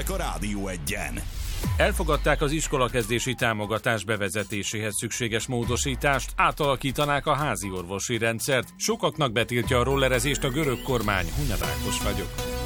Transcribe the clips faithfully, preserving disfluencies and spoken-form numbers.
hírek a Rádió Egyen. Elfogadták az iskolakezdési támogatás bevezetéséhez szükséges módosítást, átalakítanák a házi orvosi rendszert. Sokaknak betiltja a rollerezést a görög kormány. Hunyad Ákos vagyok.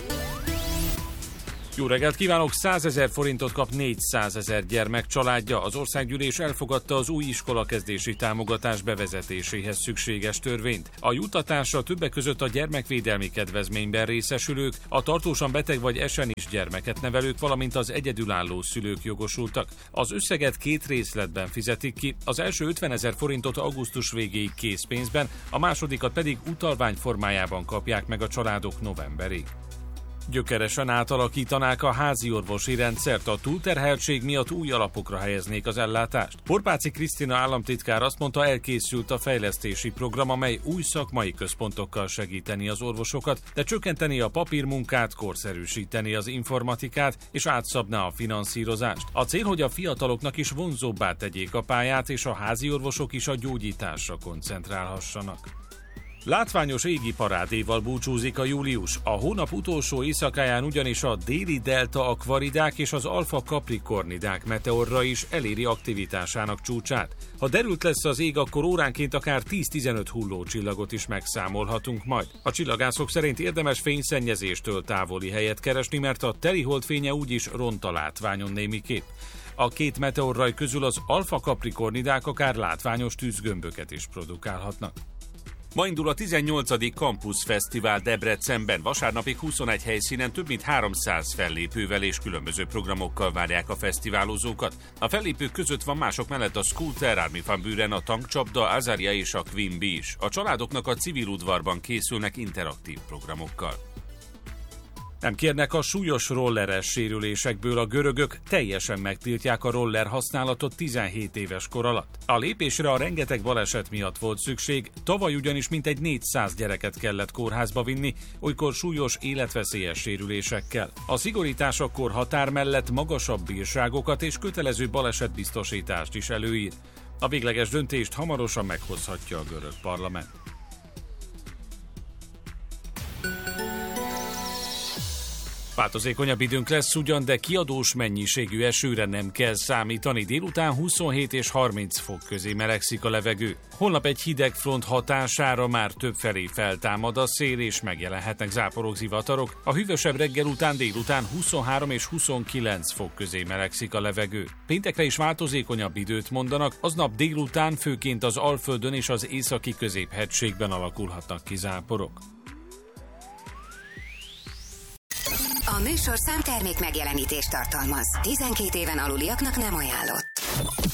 Jó reggelt kívánok! százezer forintot kap négyszázezer gyermek családja. Az országgyűlés elfogadta az új iskolakezdési támogatás bevezetéséhez szükséges törvényt. A juttatásra többek között a gyermekvédelmi kedvezményben részesülők, a tartósan beteg vagy esenis gyermeket nevelők, valamint az egyedülálló szülők jogosultak. Az összeget két részletben fizetik ki, az első ötvenezer forintot augusztus végéig készpénzben, a másodikat pedig utalvány formájában kapják meg a családok novemberig. Gyökeresen átalakítanák a házi orvosi rendszert, a túlterheltség miatt új alapokra helyeznék az ellátást. Porpáci Krisztina államtitkár azt mondta, elkészült a fejlesztési program, amely új szakmai központokkal segíteni az orvosokat, de csökkenteni a papírmunkát, korszerűsíteni az informatikát és átszabná a finanszírozást. A cél, hogy a fiataloknak is vonzóbbá tegyék a pályát, és a házi orvosok is a gyógyításra koncentrálhassanak. Látványos égi parádéval búcsúzik a július. A hónap utolsó éjszakáján ugyanis a déli delta akvaridák és az alfa kaprikornidák meteorra is eléri aktivitásának csúcsát. Ha derült lesz az ég, akkor óránként akár tíz-tizenöt hullócsillagot is megszámolhatunk majd. A csillagászok szerint érdemes fényszennyezéstől távoli helyet keresni, mert a telihold fénye úgyis ront a látványon némiképp. A két meteorraj közül az alfa kaprikornidák akár látványos tűzgömböket is produkálhatnak. Ma indul a tizennyolcadik Campus Fesztivál Debrecenben. Vasárnapig huszonegy helyszínen több mint háromszáz fellépővel és különböző programokkal várják a fesztiválozókat. A fellépők között van mások mellett a Scooter, Armin van Buuren, a Tankcsapda, Azaria és a Queen Bee is. A családoknak a civil udvarban készülnek interaktív programokkal. Nem kérnek a súlyos rolleres sérülésekből a görögök, teljesen megtiltják a roller használatot tizenhét éves kor alatt. A lépésre a rengeteg baleset miatt volt szükség, tavaly ugyanis mintegy négyszáz gyereket kellett kórházba vinni, olykor súlyos életveszélyes sérülésekkel. A szigorításokkor határ mellett magasabb bírságokat és kötelező balesetbiztosítást is előír. A végleges döntést hamarosan meghozhatja a görög parlament. Változékonyabb időnk lesz ugyan, de kiadós mennyiségű esőre nem kell számítani. Délután huszonhét és harminc fok közé melegszik a levegő. Holnap egy hideg front hatására már többfelé feltámad a szél, és megjelenhetnek záporok, zivatarok. A hűvösebb reggel után délután huszonhárom és huszonkilenc fok közé melegszik a levegő. Péntekre is változékonyabb időt mondanak, aznap délután főként az Alföldön és az északi középhegységben alakulhatnak ki záporok. A műsorszám termék megjelenítést tartalmaz. tizenkét éven aluliaknak nem ajánlott.